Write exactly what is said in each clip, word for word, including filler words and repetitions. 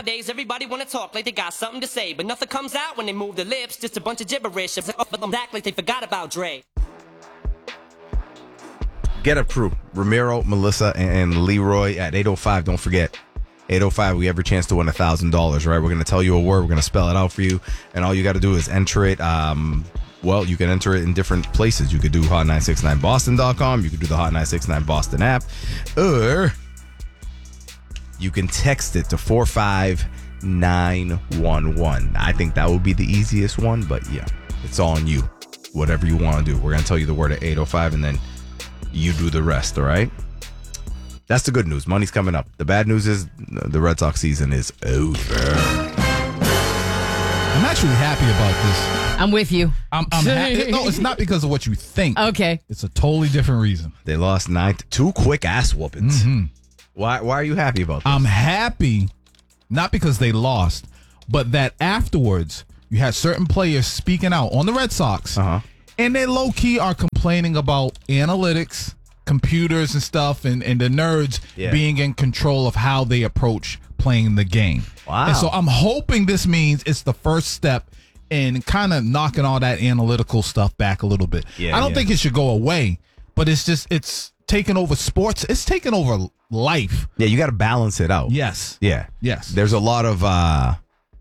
Nowadays, everybody wanna talk like they got something to say, but nothing comes out when they move their lips. Just a bunch of gibberish. But them act like they forgot about Dre. Get Up Crew, Ramiro, Melissa, and Leroy at eight oh five. Don't forget, eight oh five, we have your chance to win one thousand dollars, right? We're going to tell you a word. We're going to spell it out for you, and all you got to do is enter it. Um, well, you can enter it in different places. You could do hot nine six nine boston dot com. You could do the Hot nine six nine Boston app, or you can text it to four five nine one one. I think that would be the easiest one, but yeah, it's on you. Whatever you want to do. We're going to tell you the word at eight oh five, and then you do the rest, all right? That's the good news. Money's coming up. The bad news is the Red Sox season is over. I'm actually happy about this. I'm with you. I'm, I'm happy. No, it's not because of what you think. Okay. It's a totally different reason. They lost nine to two quick ass whoopings. Mm-hmm. Why, why are you happy about this? I'm happy, not because they lost, but that afterwards you had certain players speaking out on the Red Sox, uh-huh. and they low-key are complaining about analytics, computers and stuff, and, and the nerds yeah. being in control of how they approach playing the game. Wow. And so I'm hoping this means it's the first step in kind of knocking all that analytical stuff back a little bit. Yeah, I don't yeah. think it should go away, but it's just, it's taking over sports. It's taking over life. Yeah, you got to balance it out. Yes. Yeah. Yes. There's a lot of, uh,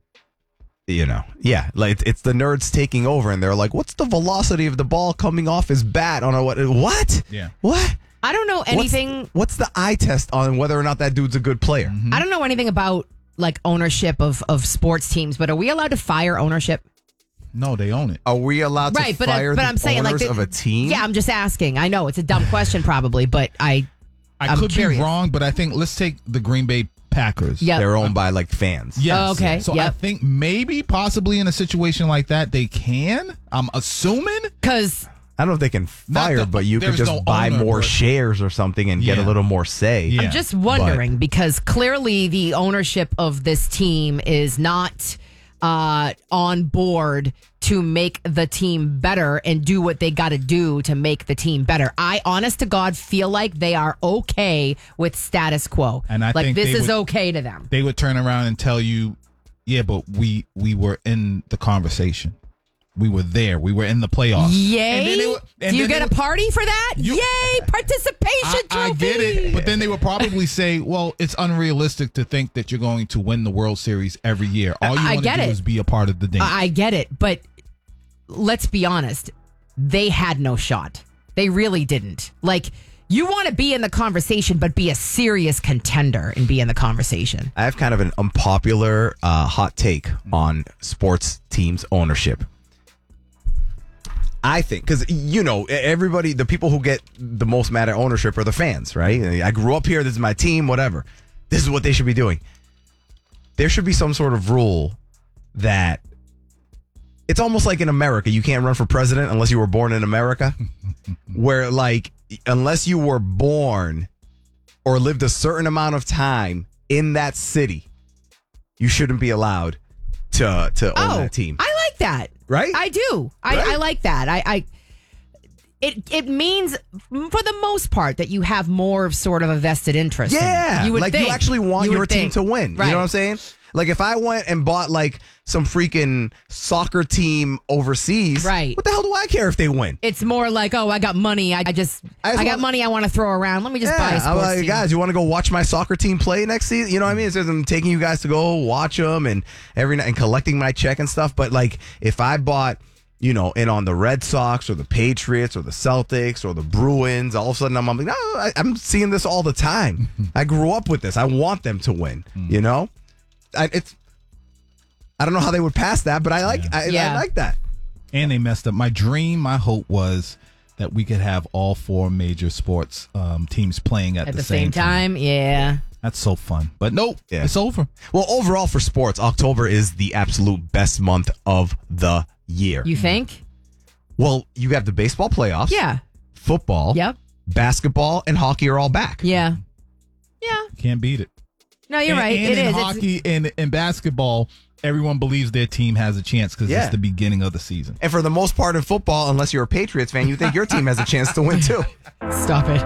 you know, yeah, like it's the nerds taking over, and they're like, "What's the velocity of the ball coming off his bat on a what? What? Yeah, what? I don't know anything. What's, what's the eye test on whether or not that dude's a good player? Mm-hmm. I don't know anything about like ownership of of sports teams, but are we allowed to fire ownership? No, they own it. Are we allowed to right, but, fire uh, but the I'm saying, owners like, the, of a team? Yeah, I'm just asking. I know it's a dumb question, probably, but I, I I'm could curious. be wrong, but I think let's take the Green Bay Packers. Yep. They're owned by like fans. Yes. Oh, okay. So yep. I think maybe possibly in a situation like that they can. I'm assuming because I don't know if they can fire, the, but you could just no buy owner, more but, shares or something and yeah. get a little more say. Yeah. I'm just wondering but, because clearly the ownership of this team is not uh, on board to make the team better and do what they got to do to make the team better. I, honest to God, feel like they are okay with status quo. And I like think this is would, okay to them. They would turn around and tell you, yeah, but we we were in the conversation. We were there. We were in the playoffs. Yay! And would, and do you get a would, party for that? you, Yay! Participation I, trophy. I get it, but then they would probably say, "Well, it's unrealistic to think that you're going to win the World Series every year. All you want to do it. is be a part of the dance." I get it, but let's be honest. They had no shot. They really didn't. Like, you want to be in the conversation, but be a serious contender and be in the conversation. I have kind of an unpopular uh, hot take on sports teams ownership. I think, because, you know, everybody, the people who get the most mad at ownership are the fans, right? I grew up here. This is my team, whatever. This is what they should be doing. There should be some sort of rule that it's almost like in America. You can't run for president unless you were born in America, where, like, unless you were born or lived a certain amount of time in that city, you shouldn't be allowed to, to own oh, that team. I like that. Right? I do. Right? I, I like that. I, I it it means for the most part that you have more of sort of a vested interest. Yeah. In you would like think. you actually want you your team think. to win. Right. You know what I'm saying? Like if I went and bought like some freaking soccer team overseas, right. what the hell do I care if they win? It's more like, oh, I got money. I, I just, I, just I got want, money I want to throw around. Let me just yeah, buy a sports I'm like, team. Guys, you want to go watch my soccer team play next season? You know what I mean? It says I'm taking you guys to go watch them and every night and collecting my check and stuff. But like if I bought, you know, in on the Red Sox or the Patriots or the Celtics or the Bruins, all of a sudden I'm, I'm like, no, I, I'm seeing this all the time. I grew up with this. I want them to win, you know? I, it's, I don't know how they would pass that, but I like yeah. I, yeah. I like that. And they messed up. My dream, my hope was that we could have all four major sports um, teams playing at, at the, the same, same time. time. Yeah. That's so fun. But nope, yeah. it's over. Well, overall for sports, October is the absolute best month of the year. You think? Well, you have the baseball playoffs. Yeah. Football. Yep. Basketball and hockey are all back. Yeah. Yeah. Can't beat it. No, you're and, right. And it in is. hockey and in basketball, everyone believes their team has a chance because yeah. it's the beginning of the season. And for the most part in football, unless you're a Patriots fan, you think your team has a chance to win too. Stop it.